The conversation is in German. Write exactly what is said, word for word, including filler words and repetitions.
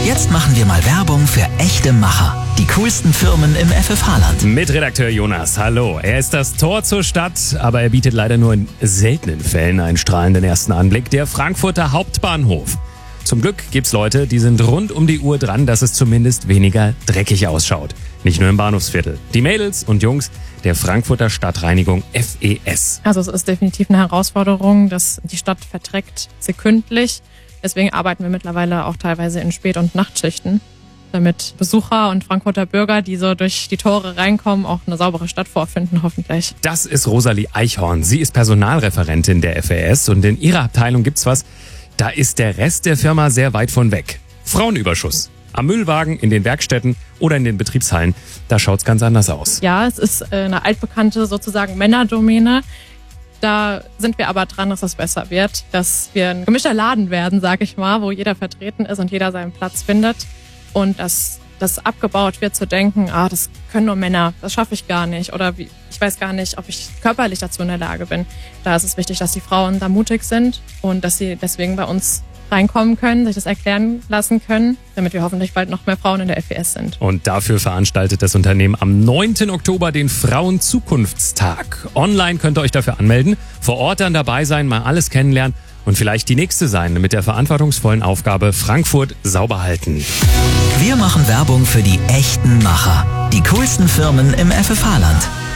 Jetzt machen wir mal Werbung für echte Macher. Die coolsten Firmen im F F H-Land. Mit Redakteur Jonas, hallo. Er ist das Tor zur Stadt, aber er bietet leider nur in seltenen Fällen einen strahlenden ersten Anblick. Der Frankfurter Hauptbahnhof. Zum Glück gibt's Leute, die sind rund um die Uhr dran, dass es zumindest weniger dreckig ausschaut. Nicht nur im Bahnhofsviertel. Die Mädels und Jungs der Frankfurter Stadtreinigung F E S. Also es ist definitiv eine Herausforderung, dass die Stadt verträgt sekündlich. Deswegen arbeiten wir mittlerweile auch teilweise in Spät- und Nachtschichten, damit Besucher und Frankfurter Bürger, die so durch die Tore reinkommen, auch eine saubere Stadt vorfinden, hoffentlich. Das ist Rosalie Eichhorn. Sie ist Personalreferentin der F E S und in ihrer Abteilung gibt's was, da ist der Rest der Firma sehr weit von weg. Frauenüberschuss. Am Müllwagen, in den Werkstätten oder in den Betriebshallen, da schaut's ganz anders aus. Ja, es ist eine altbekannte sozusagen Männerdomäne. Da sind wir aber dran, dass es besser wird, dass wir ein gemischter Laden werden, sag ich mal, wo jeder vertreten ist und jeder seinen Platz findet. Und dass das abgebaut wird, zu denken, ah, das können nur Männer, das schaffe ich gar nicht. Oder wie, ich weiß gar nicht, ob ich körperlich dazu in der Lage bin. Da ist es wichtig, dass die Frauen da mutig sind und dass sie deswegen bei uns reinkommen können, sich das erklären lassen können, damit wir hoffentlich bald noch mehr Frauen in der F E S sind. Und dafür veranstaltet das Unternehmen am neunten Oktober den Frauenzukunftstag. Online könnt ihr euch dafür anmelden, vor Ort dann dabei sein, mal alles kennenlernen und vielleicht die nächste sein mit der verantwortungsvollen Aufgabe Frankfurt sauber halten. Wir machen Werbung für die echten Macher. Die coolsten Firmen im F F H-Land.